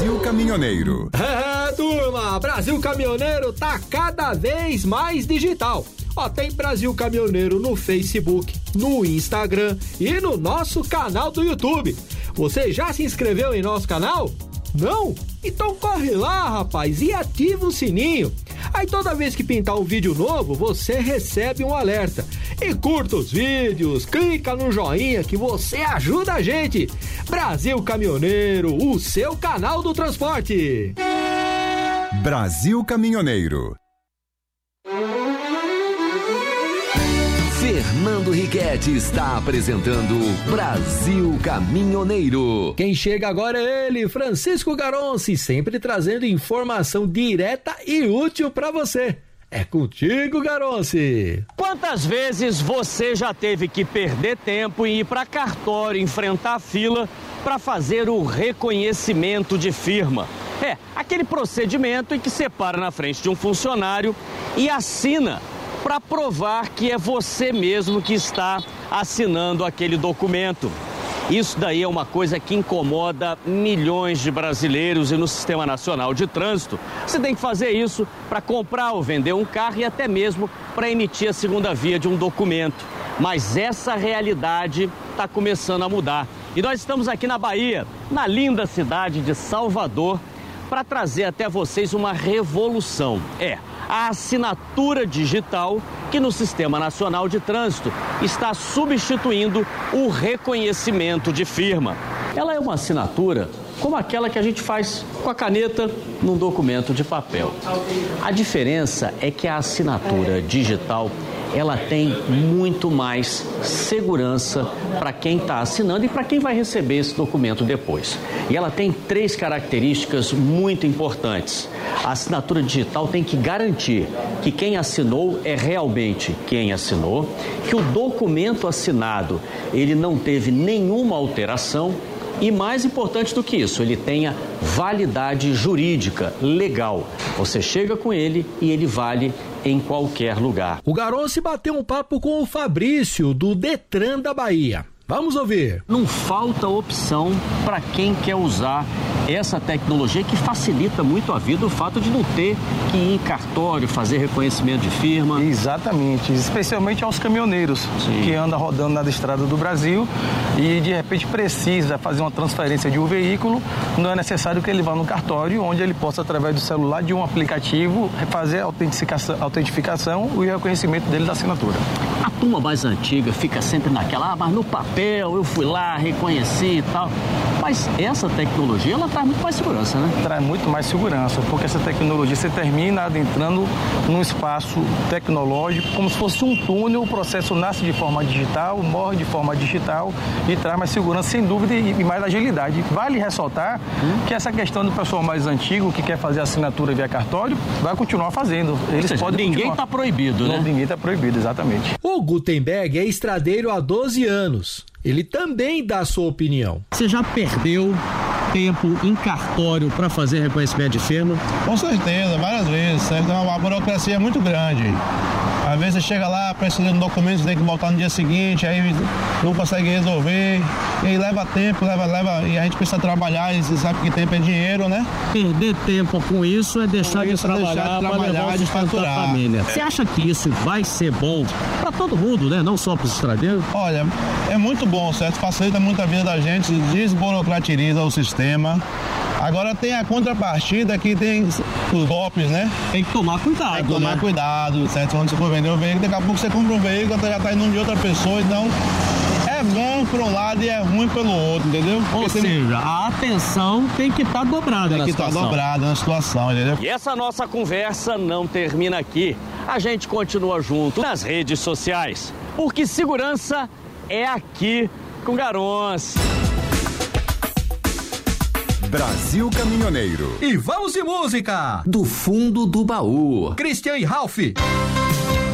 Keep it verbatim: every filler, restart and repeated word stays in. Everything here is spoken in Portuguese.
Brasil Caminhoneiro. É, turma, Brasil Caminhoneiro tá cada vez mais digital. Ó, tem Brasil Caminhoneiro no Facebook, no Instagram e no nosso canal do YouTube. Você já se inscreveu em nosso canal? Não? Então corre lá, rapaz, e ativa o sininho. Aí toda vez que pintar um vídeo novo, você recebe um alerta. E curta os vídeos, clica no joinha que você ajuda a gente. Brasil Caminhoneiro, o seu canal do transporte. Brasil Caminhoneiro. Fernando Riquetti está apresentando Brasil Caminhoneiro. Quem chega agora é ele, Francisco Garonci, sempre trazendo informação direta e útil para você. É contigo, Garonci. Quantas vezes você já teve que perder tempo e ir para cartório, enfrentar a fila para fazer o reconhecimento de firma? É, aquele procedimento em que você para na frente de um funcionário e assina para provar que é você mesmo que está assinando aquele documento. Isso daí é uma coisa que incomoda milhões de brasileiros e no Sistema Nacional de Trânsito. Você tem que fazer isso para comprar ou vender um carro e até mesmo para emitir a segunda via de um documento. Mas essa realidade está começando a mudar. E nós estamos aqui na Bahia, na linda cidade de Salvador, para trazer até vocês uma revolução. É a assinatura digital que no Sistema Nacional de Trânsito está substituindo o reconhecimento de firma. Ela é uma assinatura como aquela que a gente faz com a caneta num documento de papel. A diferença é que a assinatura digital ela tem muito mais segurança para quem está assinando e para quem vai receber esse documento depois. E ela tem três características muito importantes. A assinatura digital tem que garantir que quem assinou é realmente quem assinou, que o documento assinado ele não teve nenhuma alteração e, mais importante do que isso, ele tenha validade jurídica, legal. Você chega com ele e ele vale em qualquer lugar. O Garonci bateu um papo com o Fabrício, do Detran da Bahia. Vamos ouvir. Não falta opção para quem quer usar essa tecnologia que facilita muito a vida, o fato de não ter que ir em cartório, fazer reconhecimento de firma. Exatamente, especialmente aos caminhoneiros. Sim. Que andam rodando na estrada do Brasil e de repente precisa fazer uma transferência de um veículo, não é necessário que ele vá no cartório, onde ele possa, através do celular, de um aplicativo, fazer a autentificação, autentificação e o reconhecimento dele da assinatura. A turma mais antiga fica sempre naquela, ah, mas no papel eu fui lá, reconheci e tal. Mas essa tecnologia, ela traz muito mais segurança, né? Traz muito mais segurança, porque essa tecnologia, você termina adentrando num espaço tecnológico, como se fosse um túnel, o processo nasce de forma digital, morre de forma digital e traz mais segurança, sem dúvida, e mais agilidade. Vale ressaltar hum. que essa questão do pessoal mais antigo, que quer fazer assinatura via cartório, vai continuar fazendo. Eles seja, podem ninguém está proibido, né? Não, ninguém está proibido, exatamente. O Gutenberg é estradeiro há doze anos. Ele também dá a sua opinião. Você já perdeu tempo em cartório para fazer reconhecimento de firma? Com certeza, várias vezes, certo? A burocracia é muito grande. Às vezes você chega lá, precisa de um documento, você tem que voltar no dia seguinte, aí não consegue resolver, e aí leva tempo, leva, leva, e a gente precisa trabalhar, e você sabe que tempo é dinheiro, né? Perder tempo com isso é deixar de isso, trabalhar, deixar de para trabalhar, levar o de sustento da faturar. família. Você acha que isso vai ser bom para todo mundo, né? Não só para os estradeiros? Olha, é muito bom, certo? Facilita muito a vida da gente, desburocratiza o sistema. Agora tem a contrapartida que tem os golpes, né? Tem que tomar cuidado, Tem que tomar né? cuidado, certo? Quando você for vender o veículo, daqui a pouco você compra um veículo, já está indo de outra pessoa, então é bom por um lado e é ruim pelo outro, entendeu? Ou Porque seja, tem... a atenção tem que estar tá dobrada tem na que situação. estar dobrada na situação, entendeu? E essa nossa conversa não termina aqui. A gente continua junto nas redes sociais, porque segurança é aqui com Garonci. Brasil Caminhoneiro. E vamos de música! Do fundo do baú. Christian e Ralph.